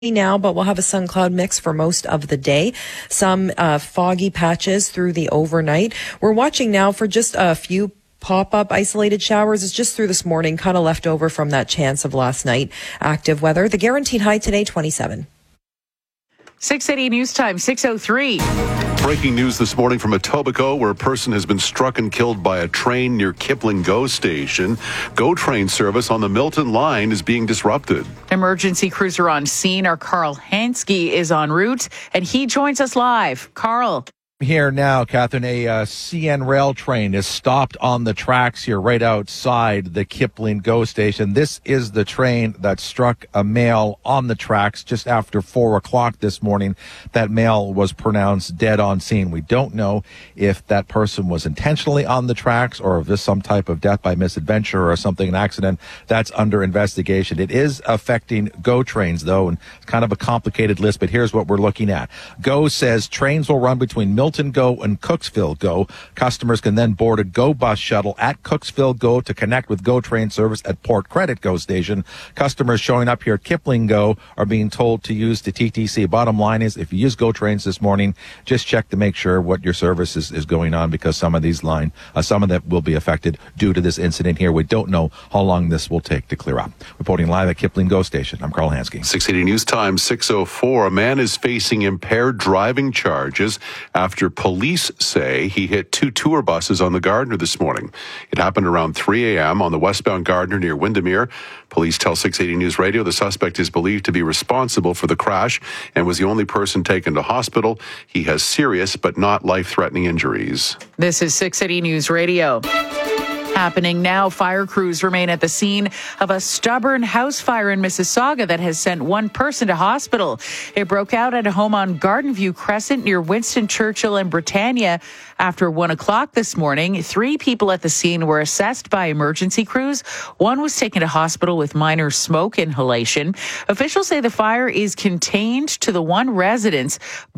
now, but we'll have a sun cloud mix for most of the day. Some foggy patches through the overnight. We're watching now for just a few pop-up isolated showers. It's just through this morning, kind of left over from that chance of last night. Active weather. The guaranteed high today, 27. 680 News Time, 6:03. Breaking news this morning from Etobicoke, where a person has been struck and killed by a train near Kipling GO station. GO train service on the Milton line is being disrupted. Emergency crews are on scene. Our Carl Hansky is en route, and he joins us live. Carl. Here now, Catherine, a CN rail train is stopped on the tracks here right outside the Kipling GO station. This is the train that struck a male on the tracks just after 4 o'clock this morning. That male was pronounced dead on scene. We don't know if that person was intentionally on the tracks or if this some type of death by misadventure or something, an accident. That's under investigation. It is affecting GO trains, though, and it's kind of a complicated list, but here's what we're looking at. GO says trains will run between Milton GO and Cooksville GO. Customers can then board a GO bus shuttle at Cooksville GO to connect with GO train service at Port Credit GO station. Customers showing up here at Kipling GO are being told to use the TTC. Bottom line is, if you use GO trains this morning, just check to make sure what your service is going on, because some of these some of that will be affected due to this incident here. We don't know how long this will take to clear up. Reporting live at Kipling GO station, I'm Carl Hansky. 680 News Time, 6:04. A man is facing impaired driving charges after police say he hit two tour buses on the Gardiner this morning. It happened around 3 a.m. on the westbound Gardiner near Windermere. Police tell 680 News Radio the suspect is believed to be responsible for the crash and was the only person taken to hospital. He has serious but not life-threatening injuries. This is 680 News Radio. Happening now, fire crews remain at the scene of a stubborn house fire in Mississauga that has sent one person to hospital. It broke out at a home on Garden View Crescent near Winston Churchill and Britannia. After 1 o'clock this morning, 3 people at the scene were assessed by emergency crews. One was taken to hospital with minor smoke inhalation. Officials say the fire is contained to the one residence,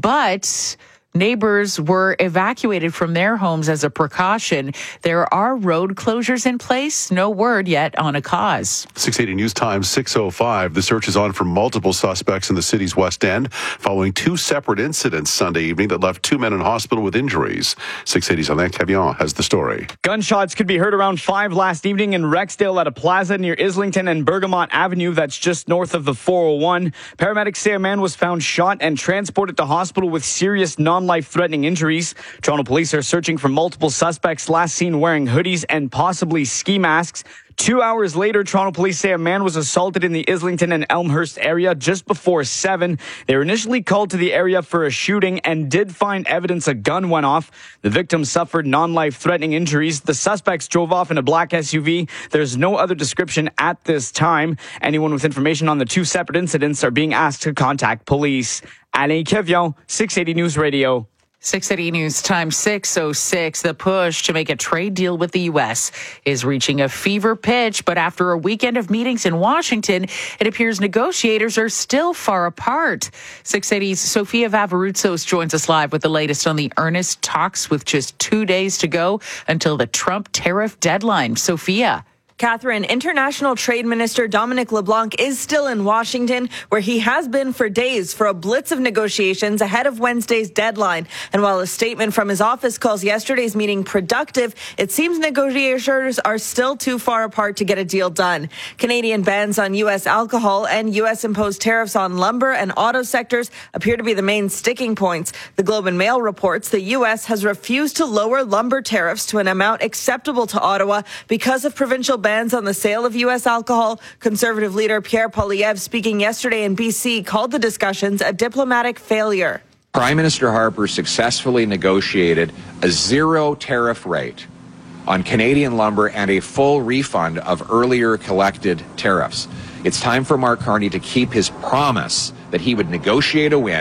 but neighbors were evacuated from their homes as a precaution. There are road closures in place. No word yet on a cause. 680 News Time, 6:05. The search is on for multiple suspects in the city's West End following 2 separate incidents Sunday evening that left 2 men in hospital with injuries. 680's Alain Cavion has the story. Gunshots could be heard around 5 last evening in Rexdale at a plaza near Islington and Bergamot Avenue. That's just north of the 401. Paramedics say a man was found shot and transported to hospital with serious non-life-threatening injuries. Toronto police are searching for multiple suspects last seen wearing hoodies and possibly ski masks. 2 hours later, Toronto police say a man was assaulted in the Islington and Elmhurst area just before 7. They were initially called to the area for a shooting and did find evidence a gun went off. The victim suffered non-life-threatening injuries. The suspects drove off in a black SUV. There's no other description at this time. Anyone with information on the 2 separate incidents are being asked to contact police. Alain Cavion, 680 News Radio. 680 News Time, 6:06. The push to make a trade deal with the U.S. is reaching a fever pitch, but after a weekend of meetings in Washington, it appears negotiators are still far apart. 680's Sophia Vavaroutsos joins us live with the latest on the earnest talks with just 2 days to go until the Trump tariff deadline. Sophia. Catherine, International Trade Minister Dominic LeBlanc is still in Washington, where he has been for days for a blitz of negotiations ahead of Wednesday's deadline. And while a statement from his office calls yesterday's meeting productive, it seems negotiators are still too far apart to get a deal done. Canadian bans on U.S. alcohol and U.S. imposed tariffs on lumber and auto sectors appear to be the main sticking points. The Globe and Mail reports the U.S. has refused to lower lumber tariffs to an amount acceptable to Ottawa because of provincial bans on the sale of U.S. alcohol. Conservative leader Pierre Poilievre, speaking yesterday in B.C., called the discussions a diplomatic failure. Prime Minister Harper successfully negotiated a zero tariff rate on Canadian lumber and a full refund of earlier collected tariffs. It's time for Mark Carney to keep his promise that he would negotiate a win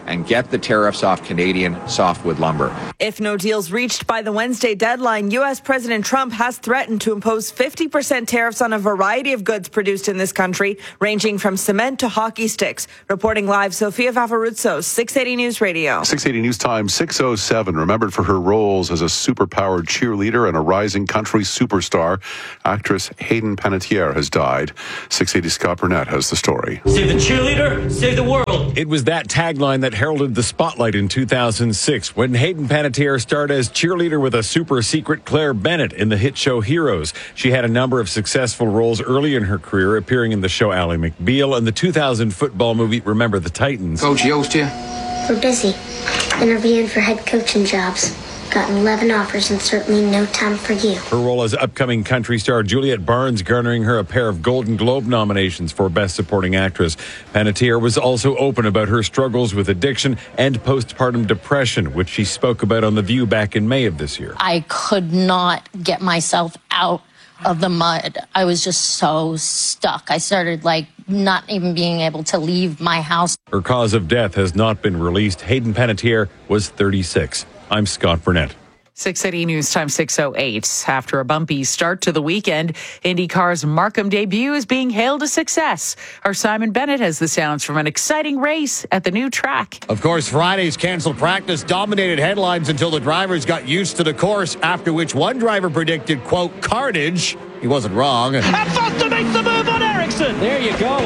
and get the tariffs off Canadian softwood lumber. If no deal's reached by the Wednesday deadline, U.S. President Trump has threatened to impose 50% tariffs on a variety of goods produced in this country, ranging from cement to hockey sticks. Reporting live, Sofia Vavaruzzo, 680 News Radio. 680 News Time, 6:07. Remembered for her roles as a superpowered cheerleader and a rising country superstar, actress Hayden Panettiere has died. 680 Scott Burnett has the story. Save the cheerleader, save the world. It was that tagline that heralded the spotlight in 2006 when Hayden Panettiere starred as cheerleader with a super secret Claire Bennett in the hit show Heroes. She had a number of successful roles early in her career, appearing in the show Ally McBeal and the 2000 football movie Remember the Titans. Coach Yost here. We're busy. Interviewing for head coaching jobs. Gotten 11 offers and certainly no time for you. Her role as upcoming country star Juliette Barnes garnering her a pair of Golden Globe nominations for Best Supporting Actress. Panettiere was also open about her struggles with addiction and postpartum depression, which she spoke about on The View back in May of this year. I could not get myself out of the mud. I was just so stuck. I started not even being able to leave my house. Her cause of death has not been released. Hayden Panettiere was 36. I'm Scott Burnett. 680 News Time, 6:08. After a bumpy start to the weekend, IndyCar's Markham debut is being hailed a success. Our Simon Bennett has the sounds from an exciting race at the new track. Of course, Friday's canceled practice dominated headlines until the drivers got used to the course, after which one driver predicted, quote, carnage. He wasn't wrong. And Foster makes the move on Ericsson. There you go.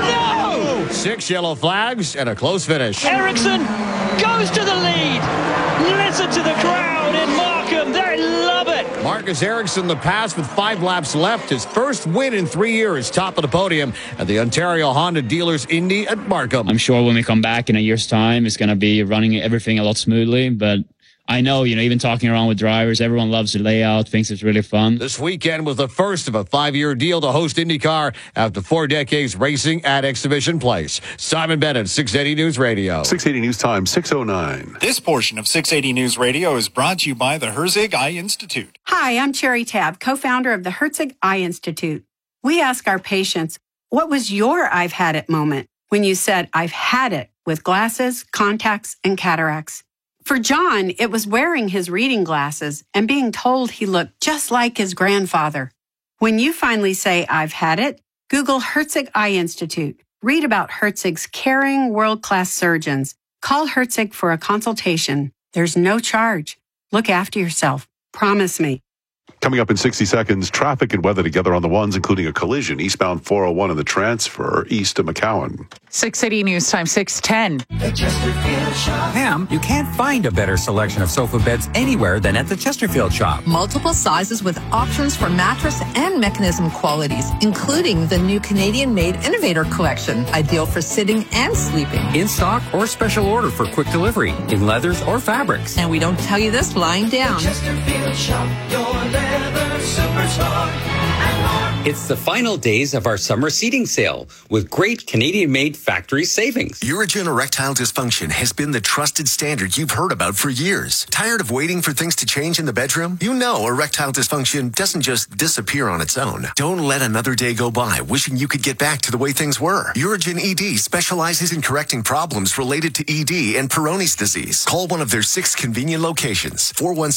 Oh, no! 6 yellow flags and a close finish. Ericsson goes to the lead. Listen to the crowd in Markham. They love it. Marcus Ericsson, the pass with 5 laps left. His first win in 3 years, top of the podium at the Ontario Honda Dealers Indy at Markham. I'm sure when we come back in a year's time, it's going to be running everything a lot smoothly, but I know, even talking around with drivers, everyone loves the layout, thinks it's really fun. This weekend was the first of a 5-year deal to host IndyCar after 4 decades racing at Exhibition Place. Simon Bennett, 680 News Radio. 680 News Time, 6:09. This portion of 680 News Radio is brought to you by the Herzig Eye Institute. Hi, I'm Cherry Tabb, co-founder of the Herzig Eye Institute. We ask our patients, what was your I've had it moment when you said, I've had it with glasses, contacts, and cataracts? For John, it was wearing his reading glasses and being told he looked just like his grandfather. When you finally say, I've had it, Google Herzig Eye Institute. Read about Herzig's caring, world-class surgeons. Call Herzig for a consultation. There's no charge. Look after yourself. Promise me. Coming up in 60 seconds, traffic and weather together on the ones, including a collision eastbound 401 in the transfer east of McCowan. 680 News Time, 6:10. Pam, you can't find a better selection of sofa beds anywhere than at the Chesterfield shop. Multiple sizes with options for mattress and mechanism qualities, including the new Canadian-made Innovator Collection, ideal for sitting and sleeping. In stock or special order for quick delivery, in leathers or fabrics. And we don't tell you this lying down. Chesterfield shop, your leather superstar. It's the final days of our summer seating sale with great Canadian-made factory savings. Urigen Erectile Dysfunction has been the trusted standard you've heard about for years. Tired of waiting for things to change in the bedroom? You know erectile dysfunction doesn't just disappear on its own. Don't let another day go by wishing you could get back to the way things were. Urigen ED specializes in correcting problems related to ED and Peyronie's disease. Call one of their 6 convenient locations.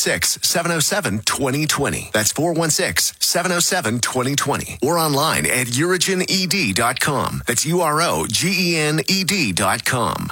416-707-2020. That's 416-707-2020. Or online at urigened.com. That's UROGENED.com.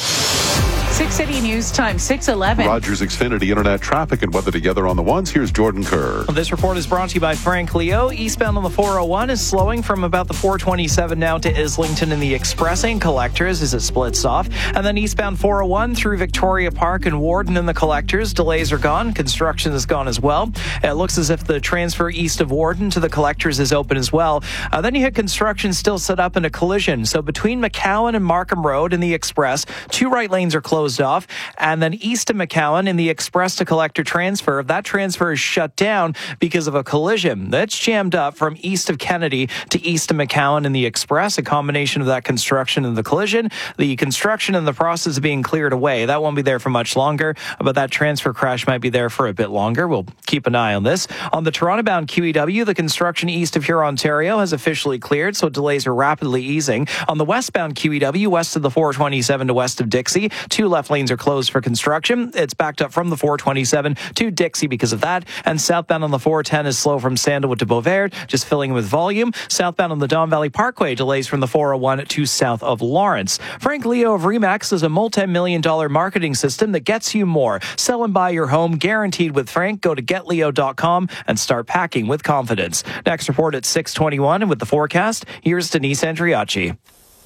680 News Time, 6:11. Rogers Xfinity Internet traffic and weather together on the ones. Here's Jordan Kerr. This report is brought to you by Frank Leo. Eastbound on the 401 is slowing from about the 427 now to Islington in the Express and Collectors as it splits off. And then eastbound 401 through Victoria Park and Warden in the Collectors. Delays are gone. Construction is gone as well. It looks as if the transfer east of Warden to the Collectors is open as well. Then you hit construction still set up in a collision. So between McCowan and Markham Road in the Express, 2 right lanes are closed closed off. And then east of McCowan in the express to collector transfer, that transfer is shut down because of a collision. That's jammed up from east of Kennedy to east of McCowan in the express, a combination of that construction and the collision. The construction and the process of being cleared away. That won't be there for much longer, but that transfer crash might be there for a bit longer. We'll keep an eye on this. On the Toronto-bound QEW, the construction east of Huron, Ontario has officially cleared, so delays are rapidly easing. On the westbound QEW, west of the 427 to west of Dixie, 2 left lanes are closed for construction. It's backed up from the 427 to Dixie because of that. And southbound on the 410 is slow from Sandalwood to Beauvais, just filling with volume. Southbound on the Don Valley Parkway, delays from the 401 to south of Lawrence. Frank Leo of Remax is a multi-million-dollar marketing system that gets you more. Sell and buy your home guaranteed with Frank. Go to getleo.com and start packing with confidence. Next report at 6:21, and with the forecast, here's Denise Andriacci.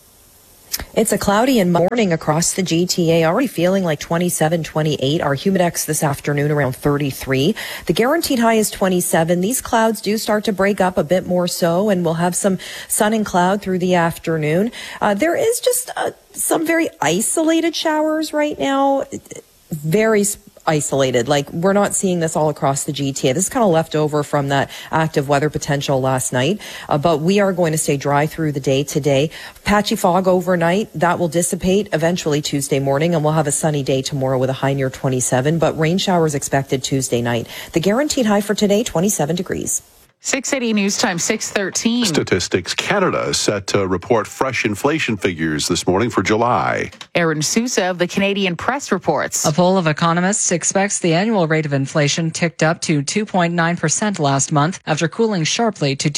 It's a cloudy and morning across the GTA, already feeling like 27, 28. Our Humidex this afternoon around 33. The guaranteed high is 27. These clouds do start to break up a bit more so, and we'll have some sun and cloud through the afternoon. There is just some very isolated showers right now. Very isolated. Like, we're not seeing this all across the GTA. This is kind of left over from that active weather potential last night. But we are going to stay dry through the day today. Patchy fog overnight. That will dissipate eventually Tuesday morning, and we'll have a sunny day tomorrow with a high near 27. But rain showers expected Tuesday night. The guaranteed high for today, 27 degrees. 680 News Time, 6:13. Statistics Canada is set to report fresh inflation figures this morning for July. Aaron Sousa of the Canadian Press reports. A poll of economists expects the annual rate of inflation ticked up to 2.9% last month after cooling sharply to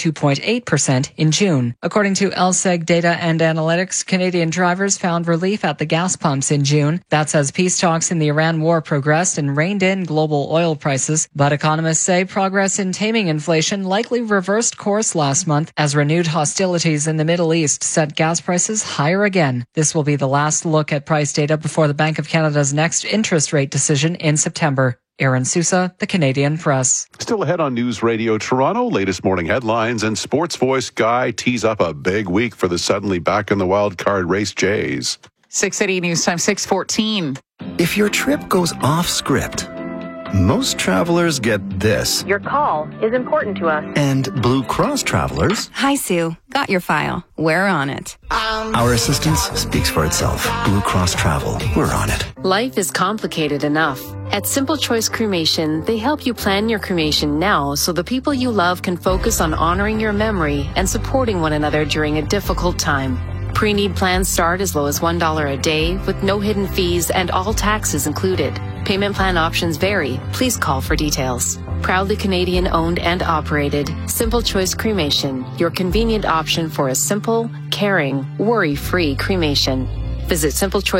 2.8% in June. According to LSEG Data and Analytics, Canadian drivers found relief at the gas pumps in June. That's as peace talks in the Iran war progressed and reined in global oil prices. But economists say progress in taming inflation likely reversed course last month as renewed hostilities in the Middle East set gas prices higher again. This will be the last look at price data before the Bank of Canada's next interest rate decision in September. Aaron Sousa, the Canadian Press. Still ahead on News Radio Toronto, latest morning headlines, and Sports Voice Guy tees up a big week for the suddenly back in the wild card race Jays. 680 News Time, 6:14. If your trip goes off script, most travelers get this. Your call is important to us. And Blue Cross travelers. Hi, Sue. Got your file. We're on it. Our assistance speaks for itself. Blue Cross Travel. We're on it. Life is complicated enough. At Simple Choice Cremation, they help you plan your cremation now so the people you love can focus on honoring your memory and supporting one another during a difficult time. Pre-need plans start as low as $1 a day with no hidden fees and all taxes included. Payment plan options vary. Please call for details. Proudly Canadian owned and operated, Simple Choice Cremation, your convenient option for a simple, caring, worry-free cremation. Visit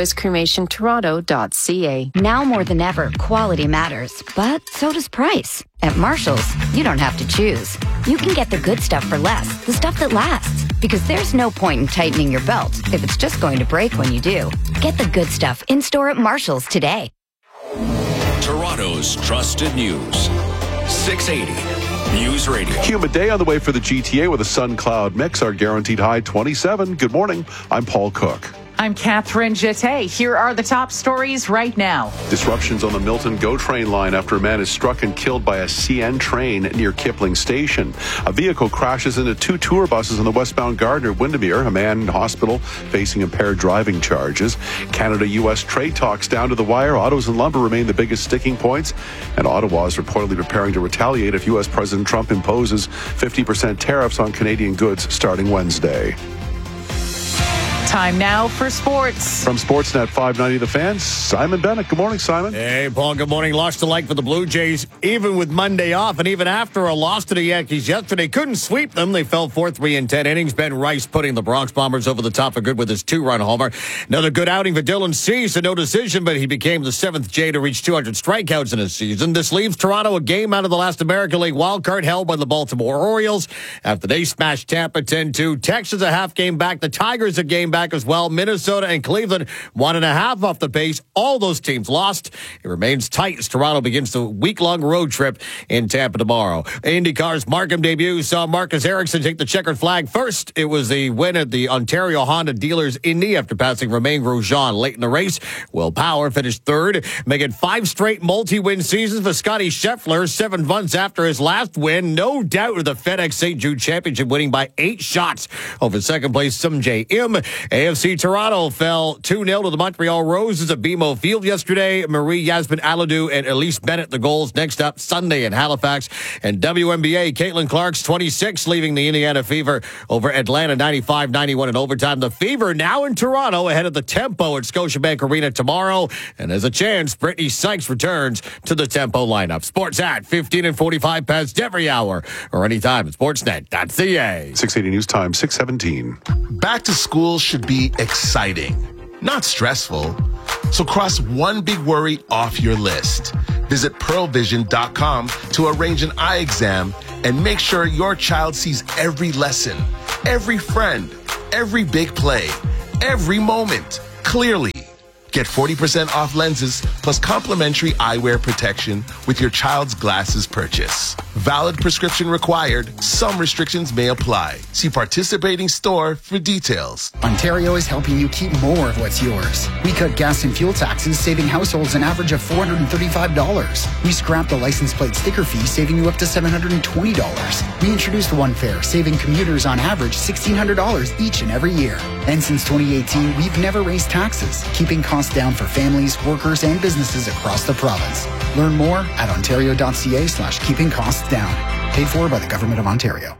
simplechoicecremationtoronto.ca. Now more than ever, quality matters, but so does price. At Marshall's, you don't have to choose. You can get the good stuff for less, the stuff that lasts. Because there's no point in tightening your belt if it's just going to break when you do. Get the good stuff in-store at Marshall's today. Toronto's trusted news. 680 News Radio. Humid day on the way for the GTA with a sun-cloud mix. Our guaranteed high 27. Good morning. I'm Paul Cook. I'm Catherine Jeté. Here are the top stories right now. Disruptions on the Milton GO train line after a man is struck and killed by a CN train near Kipling Station. A vehicle crashes into 2 tour buses on the westbound Gardiner Windermere. A man in hospital facing impaired driving charges. Canada-U.S. trade talks down to the wire. Autos and lumber remain the biggest sticking points. And Ottawa is reportedly preparing to retaliate if U.S. President Trump imposes 50% tariffs on Canadian goods starting Wednesday. Time now for sports. From Sportsnet 590 The Fan, Simon Bennett. Good morning, Simon. Hey, Paul. Good morning. Lost to like for the Blue Jays, even with Monday off, and even after a loss to the Yankees yesterday. Couldn't sweep them. They fell 4-3 in 10 innings. Ben Rice putting the Bronx Bombers over the top for good with his 2-run homer. Another good outing for Dylan Cease. A no decision, but he became the 7th Jay to reach 200 strikeouts in a season. This leaves Toronto a game out of the last American League wildcard held by the Baltimore Orioles after they smashed Tampa 10-2. Texas a half game back. The Tigers a game back back as well. Minnesota and Cleveland, 1.5 off the pace. All those teams lost. It remains tight as Toronto begins the week-long road trip in Tampa tomorrow. IndyCar's Markham debut saw Marcus Ericsson take the checkered flag first. It was the win at the Ontario Honda Dealers Indy after passing Romain Grosjean late in the race. Will Power finished third, making 5 straight multi-win seasons for Scotty Scheffler 7 months after his last win. No doubt with the FedEx St. Jude Championship winning by 8 shots over second place Sungjae Im. AFC Toronto fell 2-0 to the Montreal Roses at BMO Field yesterday. Marie Yasmin Aladou and Elise Bennett the goals. Next up Sunday in Halifax. And WNBA, Caitlin Clark's 26, leaving the Indiana Fever over Atlanta 95-91 in overtime. The Fever now in Toronto ahead of the Tempo at Scotiabank Arena tomorrow. And there's a chance Brittany Sykes returns to the Tempo lineup. Sports at 15 and 45 past every hour or anytime at sportsnet.ca. 680 News Time, 617. Back to school should be exciting, not stressful. So cross one big worry off your list. Visit pearlvision.com to arrange an eye exam and make sure your child sees every lesson, every friend, every big play, every moment clearly. Get 40% off lenses plus complimentary eyewear protection with your child's glasses purchase. Valid prescription required. Some restrictions may apply. See participating store for details. Ontario is helping you keep more of what's yours. We cut gas and fuel taxes, saving households an average of $435. We scrapped the license plate sticker fee, saving you up to $720. We introduced One Fare, saving commuters on average $1,600 each and every year. And since 2018, we've never raised taxes, keeping costs down for families, workers, and businesses across the province. Learn more at ontario.ca/keeping costs down. Paid for by the Government of Ontario.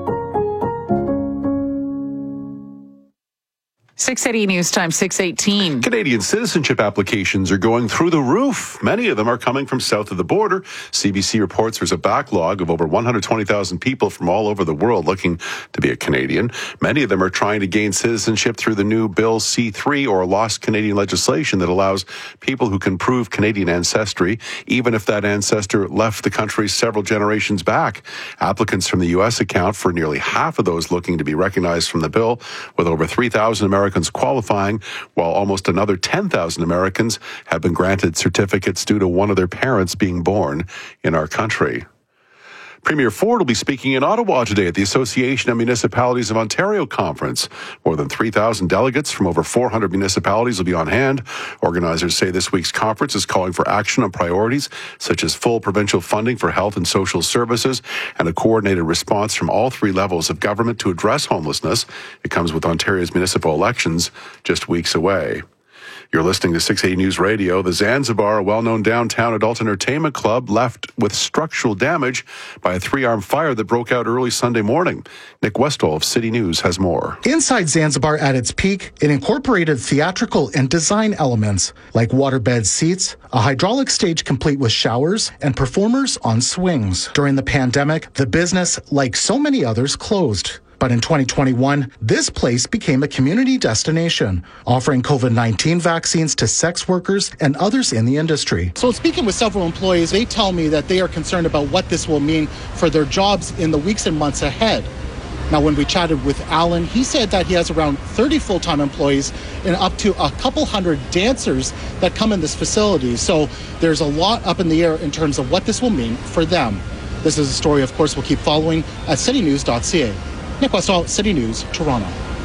680 News Time, 618. Canadian citizenship applications are going through the roof. Many of them are coming from south of the border. CBC reports there's a backlog of over 120,000 people from all over the world looking to be a Canadian. Many of them are trying to gain citizenship through the new Bill C-3 or Lost Canadian legislation that allows people who can prove Canadian ancestry, even if that ancestor left the country several generations back. Applicants from the U.S. account for nearly half of those looking to be recognized from the bill, with over 3,000 Americans qualifying, while almost another 10,000 Americans have been granted certificates due to one of their parents being born in our country. Premier Ford will be speaking in Ottawa today at the Association of Municipalities of Ontario conference. More than 3,000 delegates from over 400 municipalities will be on hand. Organizers say this week's conference is calling for action on priorities such as full provincial funding for health and social services and a coordinated response from all 3 levels of government to address homelessness. It comes with Ontario's municipal elections just weeks away. You're listening to 680 News Radio. The Zanzibar, a well-known downtown adult entertainment club, left with structural damage by a 3-armed fire that broke out early Sunday morning. Nick Westall of City News has more. Inside Zanzibar at its peak, it incorporated theatrical and design elements like waterbed seats, a hydraulic stage complete with showers, and performers on swings. During the pandemic, the business, like so many others, closed. But in 2021, this place became a community destination, offering COVID-19 vaccines to sex workers and others in the industry. So speaking with several employees, they tell me that they are concerned about what this will mean for their jobs in the weeks and months ahead. Now, when we chatted with Alan, he said that he has around 30 full-time employees and up to a couple hundred dancers that come in this facility. So there's a lot up in the air in terms of what this will mean for them. This is a story, of course, we'll keep following at citynews.ca. Nick Westall, City News, Toronto.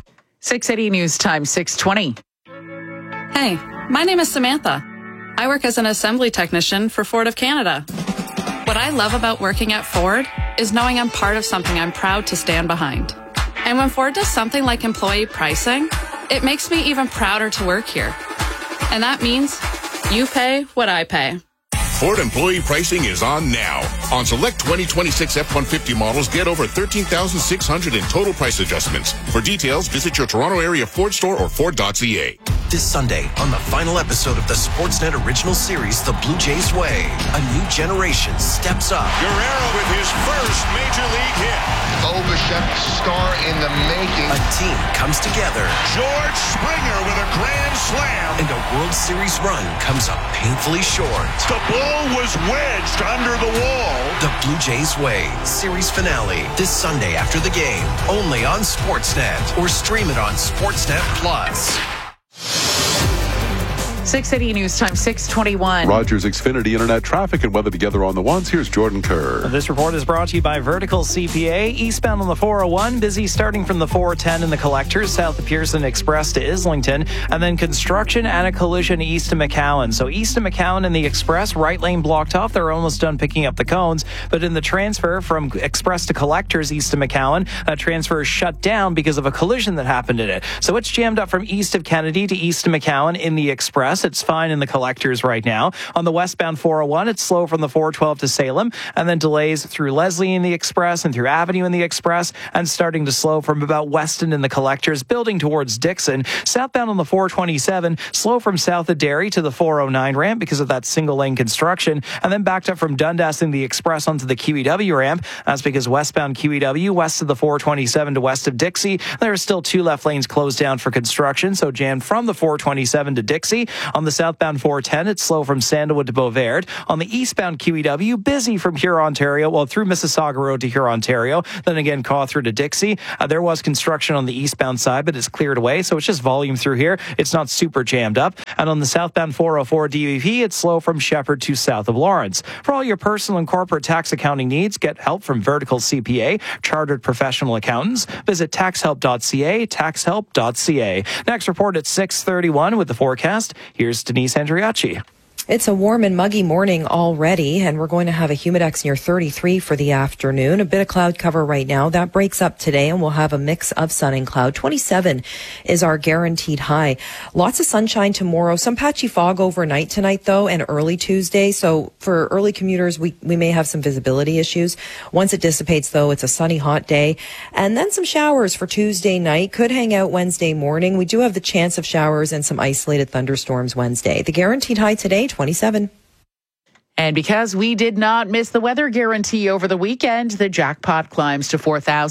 680 News Time, 620. Hey, my name is Samantha. I work as an assembly technician for Ford of Canada. What I love about working at Ford is knowing I'm part of something I'm proud to stand behind. And when Ford does something like employee pricing, it makes me even prouder to work here. And that means you pay what I pay. Ford employee pricing is on now. On select 2026 F-150 models, get over $13,600 in total price adjustments. For details, visit your Toronto area Ford store or Ford.ca. This Sunday, on the final episode of the Sportsnet original series, The Blue Jays Way, a new generation steps up. Guerrero with his first major league hit. Bo Bichette, star in the making. A team comes together. George Springer with a grand slam. and a World Series run comes up painfully short. The ball was wedged under the wall. The Blue Jays Way Series finale this Sunday after the game, only on Sportsnet, or stream it on Sportsnet Plus. 680 News Time, 6:21. Rogers Xfinity Internet traffic and weather together on the ones. Here's Jordan Kerr. This report is brought to you by Vertical CPA. Eastbound on the 401, busy starting from the 410 in the collectors, south of Pearson Express to Islington, and then construction and a collision east of McCowan. So east of McCowan in the Express, right lane blocked off. They're almost done picking up the cones, but in the transfer from Express to collectors east of McCowan, that transfer is shut down because of a collision that happened in it. So it's jammed up from east of Kennedy to east of McCowan in the Express. It's fine in the collectors right now. On the westbound 401, it's slow from the 412 to Salem, and then delays through Leslie in the Express and through Avenue in the Express, and starting to slow from about Weston in the collectors, building towards Dixon. Southbound on the 427, slow from south of Derry to the 409 ramp because of that single lane construction, and then backed up from Dundas in the Express onto the QEW ramp. That's because westbound QEW, west of the 427 to west of Dixie, there are still 2 left lanes closed down for construction, so jammed from the 427 to Dixie. On the southbound 410, it's slow from Sandalwood to Beauvert. On the eastbound QEW, busy from Huron, Ontario, well, through Mississauga Road to Huron, Ontario. Then again, Caw through to Dixie. There was construction on the eastbound side, but it's cleared away, so it's just volume through here. It's not super jammed up. And on the southbound 404 DVP, it's slow from Shepherd to south of Lawrence. For all your personal and corporate tax accounting needs, get help from Vertical CPA, chartered professional accountants. Visit taxhelp.ca, taxhelp.ca. Next report at 6:31 with the forecast. Here's Denise Andriacci. It's a warm and muggy morning already, and we're going to have a humidex near 33 for the afternoon. A bit of cloud cover right now. That breaks up today, and we'll have a mix of sun and cloud. 27 is our guaranteed high. Lots of sunshine tomorrow. Some patchy fog overnight tonight, though, and early Tuesday. So for early commuters, we may have some visibility issues. Once it dissipates, though, it's a sunny, hot day. And then some showers for Tuesday night. Could hang out Wednesday morning. We do have the chance of showers and some isolated thunderstorms Wednesday. The guaranteed high today, 27. And because we did not miss the weather guarantee over the weekend, the jackpot climbs to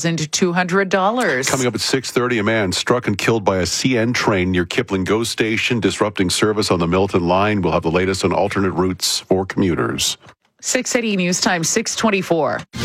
$4,200. Coming up at 6:30, a man struck and killed by a CN train near Kipling GO Station, disrupting service on the Milton line. We'll have the latest on alternate routes for commuters. 680 News Time, 6:24.